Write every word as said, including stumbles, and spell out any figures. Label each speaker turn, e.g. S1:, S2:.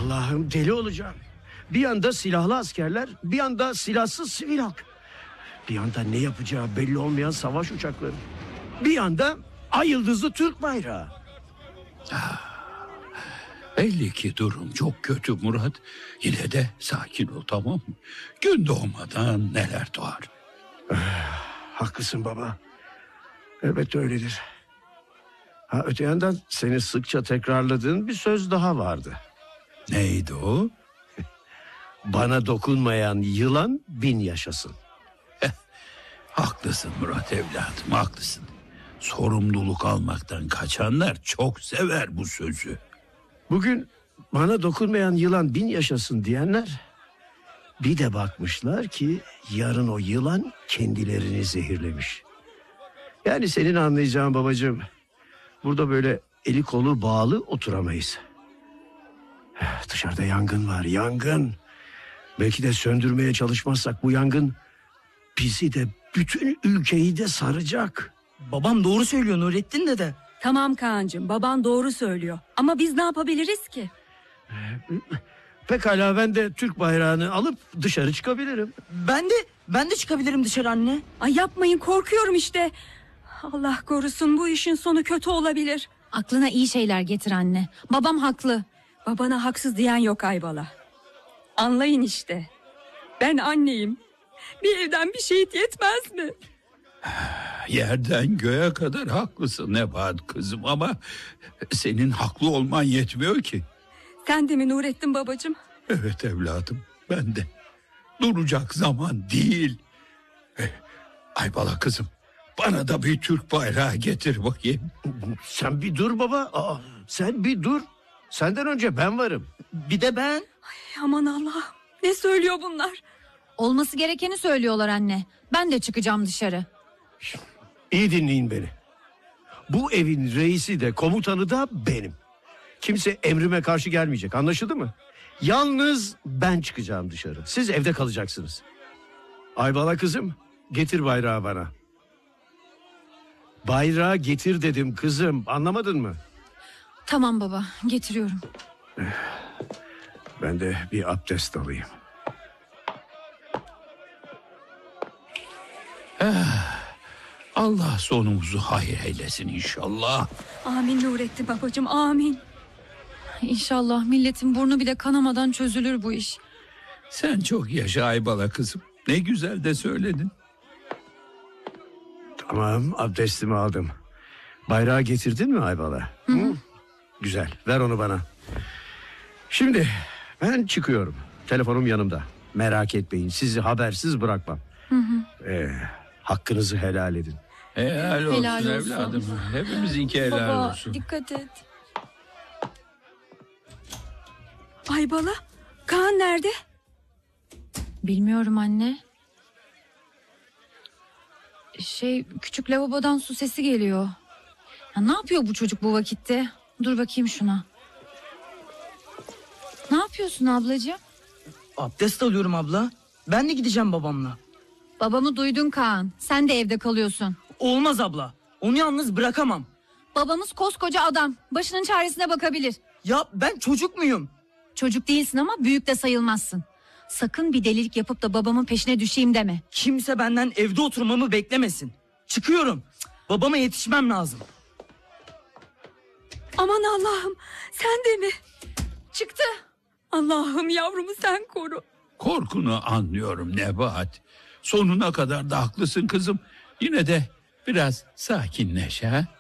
S1: Allah'ım, deli olacağım. Bir yanda silahlı askerler, bir yanda silahsız sivil halk. Bir yanda ne yapacağı belli olmayan savaş uçakları. Bir yanda ay yıldızlı Türk bayrağı.
S2: Belli ki durum çok kötü Murat. Yine de sakin ol, tamam mı? Gün doğmadan neler doğar.
S1: Haklısın baba. Elbette öyledir. Ha, öte yandan seni sıkça tekrarladığın bir söz daha vardı.
S2: Neydi o?
S1: Bana dokunmayan yılan bin yaşasın.
S2: Haklısın Murat evladım, haklısın. Sorumluluk almaktan kaçanlar çok sever bu sözü.
S1: Bugün bana dokunmayan yılan bin yaşasın diyenler, bir de bakmışlar ki yarın o yılan kendilerini zehirlemiş. Yani senin anlayacağın babacığım, burada böyle eli kolu bağlı oturamayız. Dışarıda yangın var, yangın. Belki de söndürmeye çalışmazsak bu yangın bizi de bütün ülkeyi de saracak.
S3: Babam doğru söylüyor Nurettin dede.
S4: Tamam Kaan'cığım, baban doğru söylüyor. Ama biz ne yapabiliriz ki?
S1: Pekala, ben de Türk bayrağını alıp dışarı çıkabilirim.
S3: Ben de ben de çıkabilirim dışarı anne.
S4: Ay yapmayın, korkuyorum işte. Allah korusun, bu işin sonu kötü olabilir.
S5: Aklına iyi şeyler getir anne. Babam haklı.
S4: Babana haksız diyen yok Aybala. Anlayın işte. Ben anneyim. Bir evden bir şehit yetmez mi?
S2: Yerden göğe kadar haklısın Nebahat kızım, ama senin haklı olman yetmiyor ki.
S4: Sen de mi Nurettin babacığım?
S2: Evet evladım, ben de. Duracak zaman değil. Eh, Aybala kızım, bana da bir Türk bayrağı getir bakayım.
S1: Sen bir dur baba. Aa, sen bir dur. Senden önce ben varım.
S3: Bir de ben.
S4: Ay, aman Allah'ım, ne söylüyor bunlar?
S5: Olması gerekeni söylüyorlar anne. Ben de çıkacağım dışarı.
S1: İyi dinleyin beni. Bu evin reisi de komutanı da benim. Kimse emrime karşı gelmeyecek, anlaşıldı mı? Yalnız ben çıkacağım dışarı. Siz evde kalacaksınız. Aybala kızım, getir bayrağı bana. Bayrağı getir dedim kızım, anlamadın mı?
S5: Tamam baba, getiriyorum.
S1: Ben de bir abdest alayım.
S2: Allah sonumuzu hayır eylesin inşallah.
S4: Amin Nurettin babacığım, amin.
S5: İnşallah milletin burnu bile kanamadan çözülür bu iş.
S2: Sen çok yaşa Aybala kızım. Ne güzel de söyledin.
S1: Tamam, abdestimi aldım. Bayrağı getirdin mi Aybala? Hı hı. Güzel, ver onu bana. Şimdi ben çıkıyorum. Telefonum yanımda. Merak etmeyin, sizi habersiz bırakmam. Hı hı. Ee, hakkınızı helal edin.
S2: Helal olsun,
S5: Helal olsun.
S2: evladım. Hepimizinki helal
S5: Baba,
S2: olsun.
S5: dikkat et.
S4: Aybala, Kaan nerede?
S5: Bilmiyorum anne. Şey, küçük lavabodan su sesi geliyor. Ya ne yapıyor bu çocuk bu vakitte? Dur bakayım şuna. Ne yapıyorsun ablacığım?
S3: Abdest alıyorum abla. Ben de gideceğim babamla.
S5: Babamı duydun Kaan. Sen de evde kalıyorsun.
S3: Olmaz abla. Onu yalnız bırakamam.
S5: Babamız koskoca adam. Başının çaresine bakabilir.
S3: Ya ben çocuk muyum?
S5: Çocuk değilsin ama büyük de sayılmazsın. Sakın bir delilik yapıp da babamın peşine düşeyim deme.
S3: Kimse benden evde oturmamı beklemesin. Çıkıyorum. Cık, babama yetişmem lazım.
S4: Aman Allah'ım, sen de mi?
S5: Çıktı.
S4: Allah'ım, yavrumu sen koru.
S2: Korkunu anlıyorum Nebahat. Sonuna kadar da haklısın kızım. Yine de biraz sakinleş ha.